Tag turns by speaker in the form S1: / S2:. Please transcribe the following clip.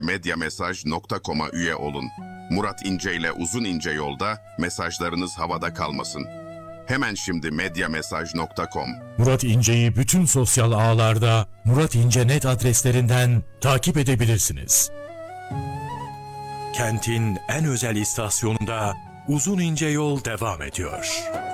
S1: medyamesaj.com'a üye olun. Murat İnce ile Uzun İnce Yolda mesajlarınız havada kalmasın. Hemen şimdi medyamesaj.com.
S2: Murat İnce'yi bütün sosyal ağlarda Murat İnce.net adreslerinden takip edebilirsiniz. Kentin en özel istasyonunda Uzun İnce Yol devam ediyor.